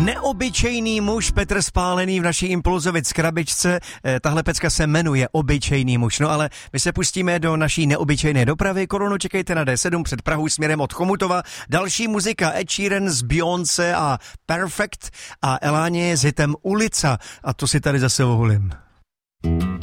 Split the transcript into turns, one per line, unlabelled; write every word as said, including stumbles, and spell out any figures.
Neobyčejný muž Petr Spálený v naší Impulzovic krabičce. Tahle pecka se jmenuje Obyčejný muž. No ale my se pustíme do naší neobyčejné dopravy. Korunu čekejte na D sedm před Prahou směrem od Chomutova. Další muzika Ed Sheeran z Beyoncé a Perfect a Elánie s hitem Ulica. A to si tady zase ohulím.